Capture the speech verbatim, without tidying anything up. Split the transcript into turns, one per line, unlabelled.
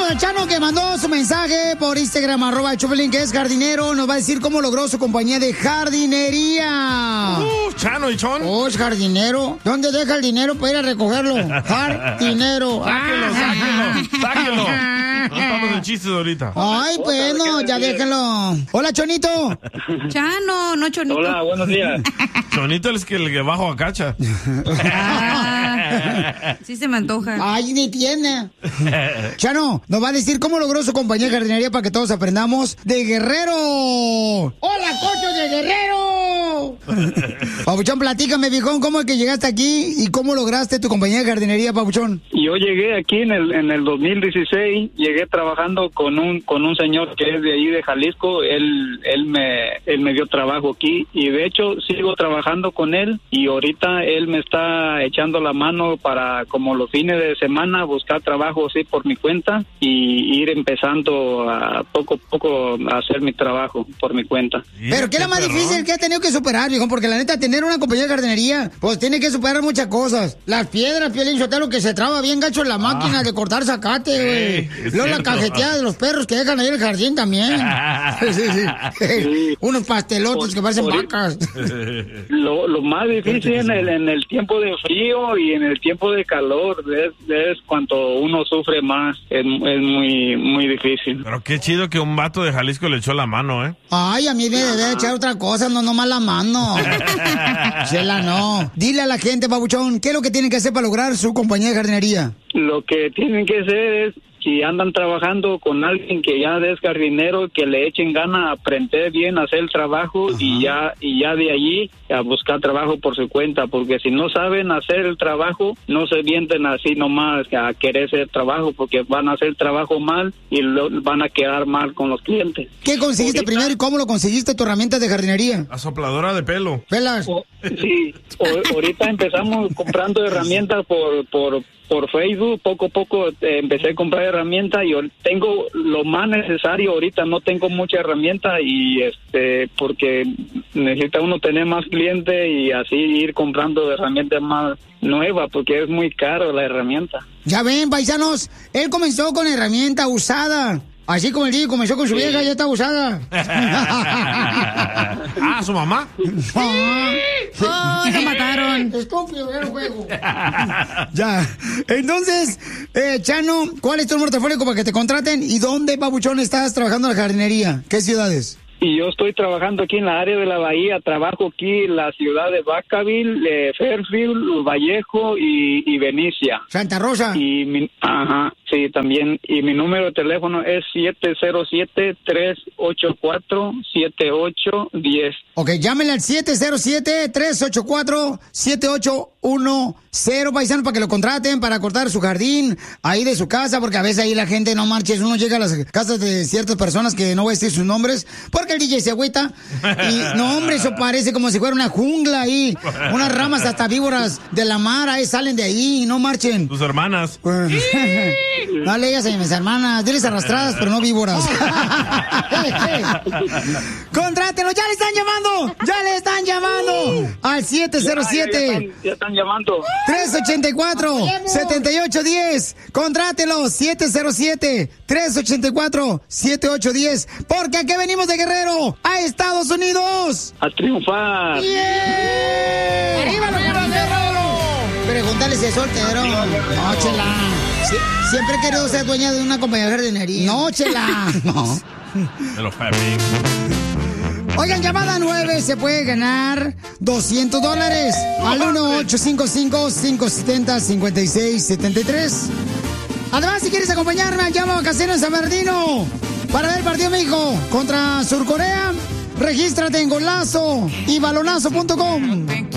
tenemos a Chano que mandó su mensaje por Instagram, arroba Chopelín, que es jardinero. Nos va a decir cómo logró su compañía de jardinería.
Uh, Chano y Chon.
Oh, es jardinero. ¿Dónde deja el dinero para ir a recogerlo? Jardinero.
Sáquelo, sáquelo, sáquelo. No estamos en chistes ahorita.
Ay, pues no, ya déjenlo. Hola, Chonito.
Chano, no Chonito.
Hola, buenos días.
Chonito es que el que bajo a cacha.
Ah, sí se me antoja.
Ay, ni tiene. Chano, nos va a decir cómo logró su compañía de jardinería para que todos aprendamos de Guerrero. ¡Hola, cocho de Guerrero! Papuchón, platícame, viejón, ¿cómo es que llegaste aquí y cómo lograste tu compañía de jardinería, Papuchón?
Yo llegué aquí en el en el dos mil dieciséis, llegué trabajando con un con un señor que es de ahí de Jalisco. Él él me él me dio trabajo aquí y de hecho sigo trabajando con él y ahorita él me está echando la mano para como los fines de semana buscar trabajo así por mi cuenta y ir empezando a poco a poco a hacer mi trabajo por mi cuenta.
Pero ¿qué es lo más difícil que ha tenido que superar, viejo? Porque la neta, tener una compañía de jardinería, pues tiene que superar muchas cosas. Las piedras, Piolín Sotelo, que se traba bien gacho en la máquina ah. de cortar zacate, güey. Sí, luego la cajeteada de los perros que dejan ahí en el jardín también. sí, sí, sí. Unos pastelotes por, que parecen por, vacas.
Lo, lo más difícil en el, en el tiempo de frío y en el tiempo de calor es, es cuando uno sufre más. Es, es muy, muy difícil.
Pero qué chido que un vato de Jalisco le echó la mano, ¿eh?
Ay, a mí me debe echar otra cosa, no nomás la mano. Chela, no. Dile a la gente, Pabuchón, ¿qué es lo que tienen que hacer para lograr su compañía de jardinería?
Lo que tienen que hacer es, si andan trabajando con alguien que ya es jardinero, que le echen ganas a aprender bien a hacer el trabajo. Ajá. y ya y ya de allí a buscar trabajo por su cuenta, porque si no saben hacer el trabajo, no se vienten así nomás a querer hacer trabajo, porque van a hacer el trabajo mal y lo, van a quedar mal con los clientes.
¿Qué conseguiste ahorita, primero y cómo lo conseguiste, tu herramienta de jardinería?
Asopladora de pelo.
¿Pelas?
O, sí, o, ahorita empezamos comprando herramientas por por por Facebook, poco a poco eh, empecé a comprar herramientas y tengo lo más necesario ahorita, no tengo mucha herramienta y este porque necesita uno tener más clientes y así ir comprando herramientas más nuevas porque es muy caro la herramienta.
Ya ven, paisanos, él comenzó con herramienta usada. Así como el día comenzó con su vieja, ya está usada.
Ah, ¿su mamá?
Ah,
¡Oh, lo mataron!
Estúpido, era el juego. Ya. Entonces, eh, Chano, ¿cuál es tu número telefónico para que te contraten? ¿Y dónde, Pabuchón, estás trabajando en la jardinería? ¿Qué ciudades?
Y yo estoy trabajando aquí en la área de la bahía, trabajo aquí en la ciudad de Vacaville, eh, Fairfield, Vallejo y, y Benicia.
Santa Rosa.
Y mi, ajá, sí, también. Y mi número de teléfono es siete cero siete, tres ocho cuatro, siete ocho uno cero.
Ok, llámenle al siete cero siete, tres ocho cuatro, siete ocho uno cero, paisano, para que lo contraten, para cortar su jardín, ahí de su casa, porque a veces ahí la gente no marches, uno llega a las casas de ciertas personas que no voy a decir sus nombres, porque el D J se agüita, y no, hombre, eso parece como si fuera una jungla ahí, unas ramas hasta víboras de la mar, ahí salen de ahí, no marchen.
Tus hermanas.
No le digas a mis hermanas, diles arrastradas, pero no víboras. Contrátelo, ya le están llamando, ya le están llamando al siete cero siete.
Ya, ya, ya, están, ya están llamando.
tres ocho cuatro, siete ocho uno cero. Contrátelo, siete cero siete, tres ocho cuatro, siete ocho uno cero. Porque aquí venimos de Guerrero a Estados Unidos
a triunfar.
¡Yeah! ¡Arriba los Guerrero! Pregúntale si es soltero. No, chela. Sie siempre he querido ser dueña de una compañía de jardinería. No, chela. No.
De los Papi.
Oigan, llamada nueve, se puede ganar doscientos dólares al uno ocho cinco cinco, cinco siete cero, cinco seis siete tres. Además, si quieres acompañarme, llama a Casino en San Bernardino para ver el partido de México contra Surcorea. Regístrate en golazo y balonazo punto com.